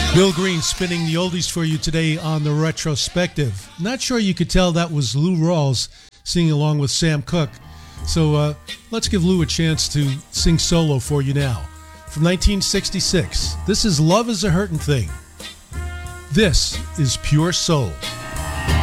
Bill Green spinning the oldies for you today on the retrospective. Not sure you could tell that was Lou Rawls singing along with Sam Cooke. So let's give Lou a chance to sing solo for you now. From 1966, this is Love is a Hurtin' Thing. This is Pure Soul.